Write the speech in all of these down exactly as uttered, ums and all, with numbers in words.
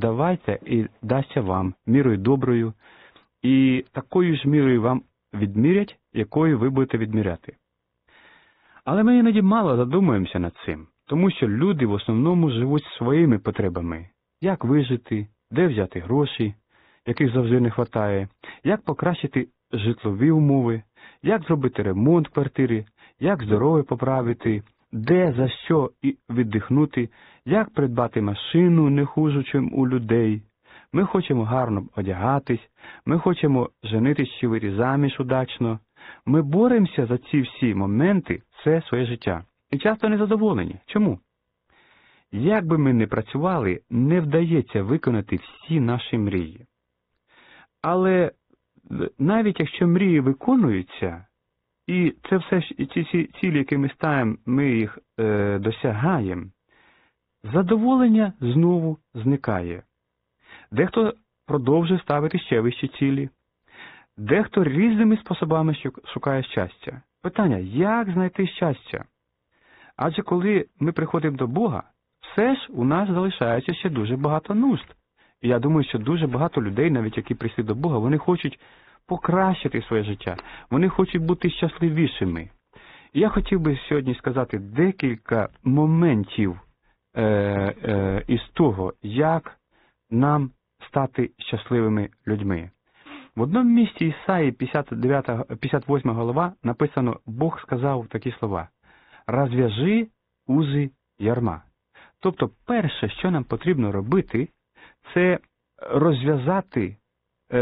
давайте і дасться вам мірою доброю, і такою ж мірою вам відмірять, якою ви будете відміряти. Але ми іноді мало задумуємося над цим, тому що люди в основному живуть своїми потребами. Як вижити, де взяти гроші, яких завжди не вистачає, як покращити житлові умови, як зробити ремонт квартири, як здоров'я поправити, де, за що і віддихнути, як придбати машину не хуже, чим у людей. Ми хочемо гарно одягатись, ми хочемо женитись чи вийти заміж удачно. Ми боремося за ці всі моменти все своє життя. І часто незадоволені. Чому? Як би ми не працювали, не вдається виконати всі наші мрії. Але навіть якщо мрії виконуються, і це все, і ці всі цілі, які ми ставимо, ми їх е, досягаємо, задоволення знову зникає. Дехто продовжує ставити ще вищі цілі, дехто різними способами шукає щастя. Питання, як знайти щастя? Адже коли ми приходимо до Бога, все ж у нас залишається ще дуже багато нужд. І я думаю, що дуже багато людей, навіть які прийшли до Бога, вони хочуть покращити своє життя, вони хочуть бути щасливішими. І я хотів би сьогодні сказати декілька моментів е, е, із того, як нам стати щасливими людьми. В одному місці Ісаї п'ятдесят восьма глава написано, Бог сказав такі слова: «Розв'яжи узи ярма». Тобто перше, що нам потрібно робити, це розв'язати, е,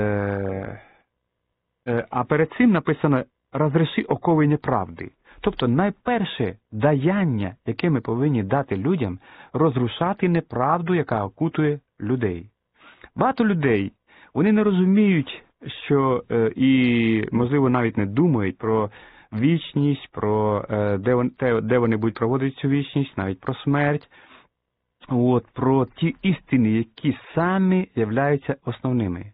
е, а перед цим написано «розреши окови неправди». Тобто найперше даяння, яке ми повинні дати людям, розрушати неправду, яка окутує людей. Багато людей, вони не розуміють, що е, і, можливо, навіть не думають про вічність, про е, де, вон, те, де вони будуть проводити цю вічність, навіть про смерть, от, про ті істини, які самі являються основними.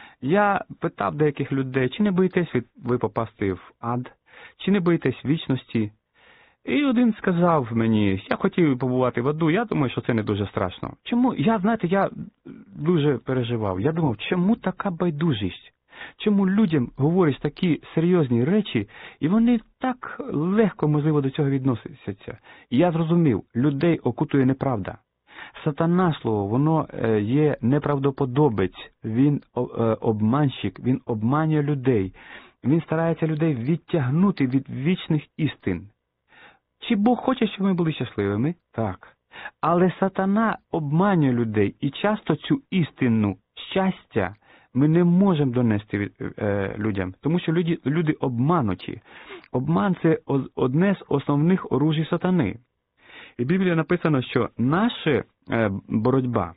Я питав деяких людей, чи не боїтесь ви попасти в ад, чи не боїтесь вічності? І один сказав мені, я хотів побувати в аду, я думаю, що це не дуже страшно. Чому? Я, знаєте, я дуже переживав. Я думав, чому така байдужість? Чому людям говорять такі серйозні речі, і вони так легко, можливо, до цього відносяться? І я зрозумів, людей окутує неправда. Сатана, слово, воно є неправдоподобець, він обманщик, він обманює людей. Він старається людей відтягнути від вічних істин. Чи Бог хоче, щоб ми були щасливими? Так. Але сатана обманює людей, і часто цю істину щастя ми не можемо донести е, людям, тому що люди, люди обмануті. Обман – це одне з основних оружій сатани. І в Біблії написано, що наша е, боротьба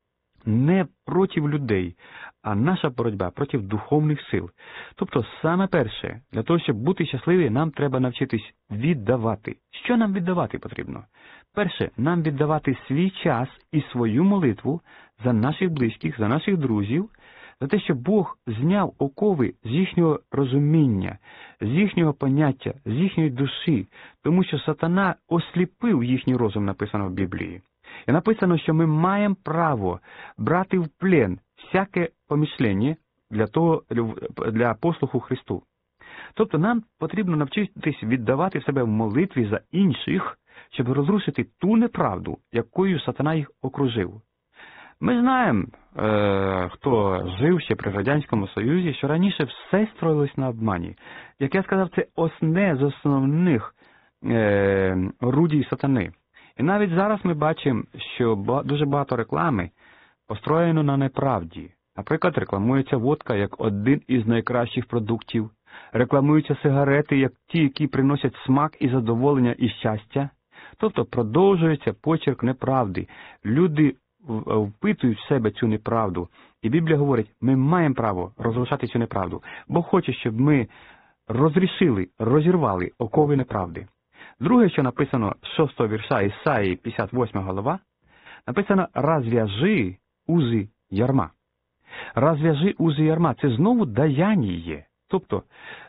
не проти людей, а наша боротьба проти духовних сил. Тобто, саме перше, для того, щоб бути щасливі, нам треба навчитись віддавати. Що нам віддавати потрібно? Перше, нам віддавати свій час і свою молитву за наших близьких, за наших друзів, за те, щоб Бог зняв окови з їхнього розуміння, з їхнього поняття, з їхньої душі, тому що сатана осліпив їхній розум, написано в Біблії. І написано, що ми маємо право брати в плен всяке помишлення для того, для послуху Христу. Тобто нам потрібно навчитись віддавати себе в молитві за інших, щоб розрушити ту неправду, якою сатана їх окружив. Ми знаємо, е, хто жив ще при Радянському Союзі, що раніше все строїлось на обмані. Як я сказав, це одне з основних е, орудій сатани. І навіть зараз ми бачимо, що дуже багато реклами построєно на неправді. Наприклад, рекламується водка як один із найкращих продуктів, рекламуються сигарети як ті, які приносять смак і задоволення і щастя. Тобто продовжується почерк неправди. Люди впитують в себе цю неправду. І Біблія говорить, ми маємо право розрушати цю неправду. Бог хоче, щоб ми розрішили, розірвали окови неправди. Друге, що написано з шостого вірша Ісаї п'ятдесят восьма глава, написано «Розв'яжи узи ярма». «Розв'яжи узи ярма» – це знову даяння. Тобто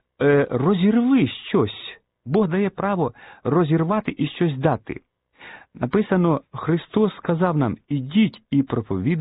розірви щось. Бог дає право розірвати і щось дати. Написано, Христос сказав нам, ідіть і проповідуйте